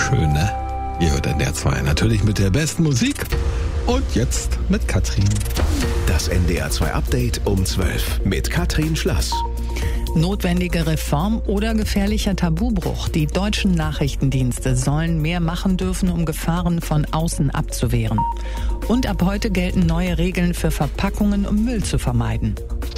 Schön, ne? Ihr hört NDR 2 natürlich mit der besten Musik. Und jetzt mit Katrin. Das NDR 2 Update um 12 mit Katrin Schlass. Notwendige Reform oder gefährlicher Tabubruch. Die deutschen Nachrichtendienste sollen mehr machen dürfen, um Gefahren von außen abzuwehren. Und ab heute gelten neue Regeln für Verpackungen, um Müll zu vermeiden.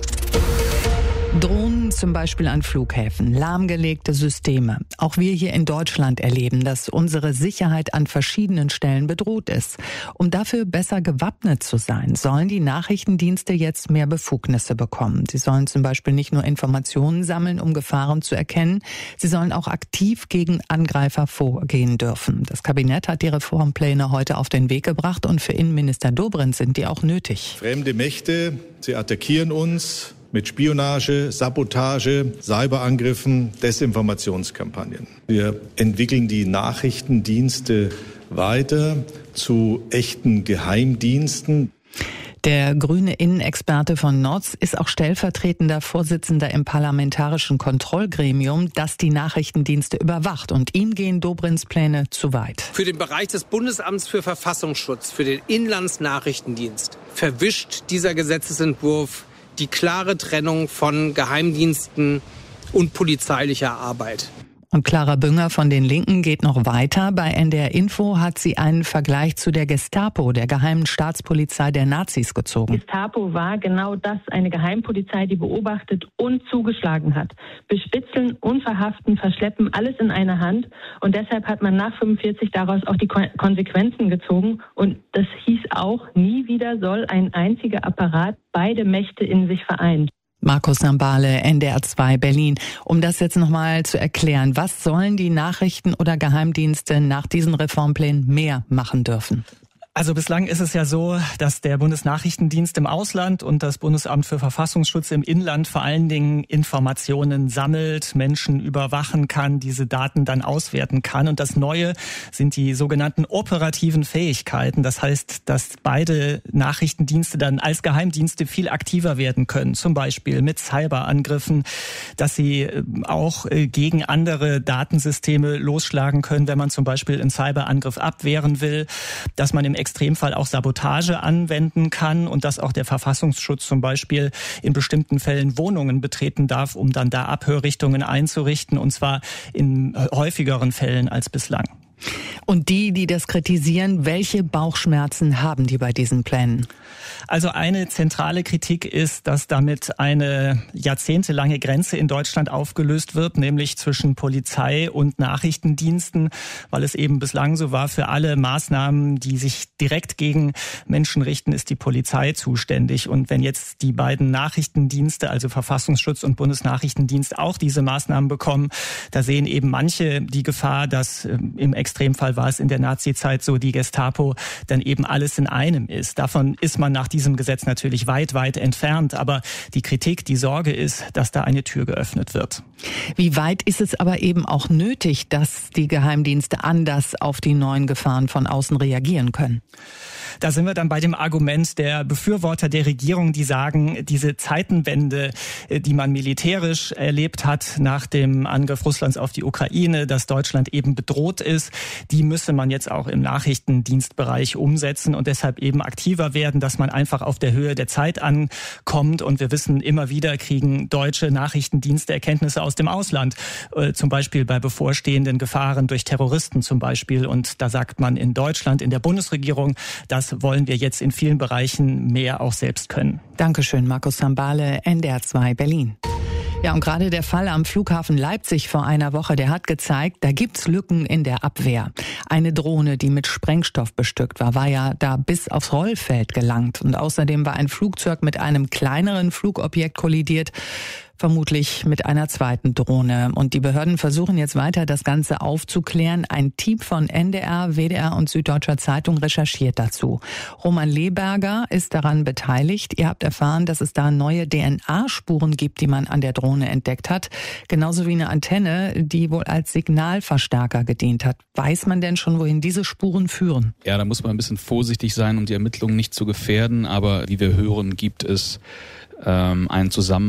Drohnen zum Beispiel an Flughäfen, lahmgelegte Systeme. Auch wir hier in Deutschland erleben, dass unsere Sicherheit an verschiedenen Stellen bedroht ist. Um dafür besser gewappnet zu sein, sollen die Nachrichtendienste jetzt mehr Befugnisse bekommen. Sie sollen zum Beispiel nicht nur Informationen sammeln, um Gefahren zu erkennen, sie sollen auch aktiv gegen Angreifer vorgehen dürfen. Das Kabinett hat die Reformpläne heute auf den Weg gebracht und für Innenminister Dobrindt sind die auch nötig. Fremde Mächte, sie attackieren uns mit Spionage, Sabotage, Cyberangriffen, Desinformationskampagnen. Wir entwickeln die Nachrichtendienste weiter zu echten Geheimdiensten. Der grüne Innenexperte von Notz ist auch stellvertretender Vorsitzender im Parlamentarischen Kontrollgremium, das die Nachrichtendienste überwacht. Und ihm gehen Dobrindts Pläne zu weit. Für den Bereich des Bundesamts für Verfassungsschutz, für den Inlandsnachrichtendienst, verwischt dieser Gesetzesentwurf die klare Trennung von Geheimdiensten und polizeilicher Arbeit. Und Clara Bünger von den Linken geht noch weiter. Bei NDR Info hat sie einen Vergleich zu der Gestapo, der geheimen Staatspolizei der Nazis, gezogen. Gestapo war genau das, eine Geheimpolizei, die beobachtet und zugeschlagen hat. Bespitzeln und verhaften, verschleppen, alles in einer Hand. Und deshalb hat man nach 1945 daraus auch die Konsequenzen gezogen. Und das hieß auch, nie wieder soll ein einziger Apparat beide Mächte in sich vereinen. Markus Sambale, NDR 2 Berlin. Um das jetzt nochmal zu erklären, was sollen die Nachrichten- oder Geheimdienste nach diesen Reformplänen mehr machen dürfen? Also bislang ist es ja so, dass der Bundesnachrichtendienst im Ausland und das Bundesamt für Verfassungsschutz im Inland vor allen Dingen Informationen sammelt, Menschen überwachen kann, diese Daten dann auswerten kann. Und das Neue sind die sogenannten operativen Fähigkeiten. Das heißt, dass beide Nachrichtendienste dann als Geheimdienste viel aktiver werden können. Zum Beispiel mit Cyberangriffen, dass sie auch gegen andere Datensysteme losschlagen können, wenn man zum Beispiel einen Cyberangriff abwehren will, dass man im Extremfall auch Sabotage anwenden kann und dass auch der Verfassungsschutz zum Beispiel in bestimmten Fällen Wohnungen betreten darf, um dann da Abhörrichtungen einzurichten, und zwar in häufigeren Fällen als bislang. Und die das kritisieren, welche Bauchschmerzen haben die bei diesen Plänen? Also eine zentrale Kritik ist, dass damit eine jahrzehntelange Grenze in Deutschland aufgelöst wird, nämlich zwischen Polizei und Nachrichtendiensten, weil es eben bislang so war, für alle Maßnahmen, die sich direkt gegen Menschen richten, ist die Polizei zuständig. Und wenn jetzt die beiden Nachrichtendienste, also Verfassungsschutz und Bundesnachrichtendienst, auch diese Maßnahmen bekommen, da sehen eben manche die Gefahr, dass im Extremfall war es in der Nazizeit so, die Gestapo dann eben alles in einem ist. Davon ist man nach diesem Gesetz natürlich weit, weit entfernt. Aber die Kritik, die Sorge ist, dass da eine Tür geöffnet wird. Wie weit ist es aber eben auch nötig, dass die Geheimdienste anders auf die neuen Gefahren von außen reagieren können? Da sind wir dann bei dem Argument der Befürworter der Regierung, die sagen, diese Zeitenwende, die man militärisch erlebt hat nach dem Angriff Russlands auf die Ukraine, dass Deutschland eben bedroht ist, die müsse man jetzt auch im Nachrichtendienstbereich umsetzen und deshalb eben aktiver werden, dass man einfach auf der Höhe der Zeit ankommt. Und wir wissen, immer wieder kriegen deutsche Nachrichtendienste Erkenntnisse aus dem Ausland, zum Beispiel bei bevorstehenden Gefahren durch Terroristen zum Beispiel. Und da sagt man in Deutschland, in der Bundesregierung, das wollen wir jetzt in vielen Bereichen mehr auch selbst können. Dankeschön, Markus Sambale, NDR 2 Berlin. Ja, und gerade der Fall am Flughafen Leipzig vor einer Woche, der hat gezeigt, da gibt's Lücken in der Abwehr. Eine Drohne, die mit Sprengstoff bestückt war ja da bis aufs Rollfeld gelangt. Und außerdem war ein Flugzeug mit einem kleineren Flugobjekt kollidiert, vermutlich mit einer zweiten Drohne. Und die Behörden versuchen jetzt weiter, das Ganze aufzuklären. Ein Team von NDR, WDR und Süddeutscher Zeitung recherchiert dazu. Roman Leberger ist daran beteiligt. Ihr habt erfahren, dass es da neue DNA-Spuren gibt, die man an der Drohne entdeckt hat. Genauso wie eine Antenne, die wohl als Signalverstärker gedient hat. Weiß man denn schon, wohin diese Spuren führen? Ja, da muss man ein bisschen vorsichtig sein, um die Ermittlungen nicht zu gefährden. Aber wie wir hören, gibt es einen Zusammenhang